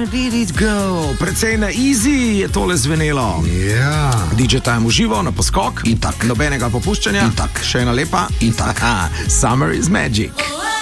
did it go? Precej na easy je tole zvenelo. Ja. DJ Time uživo na poskok. In tak. Nobenega popuščanja. In tak. Še ena lepa. In tak. Summer is magic.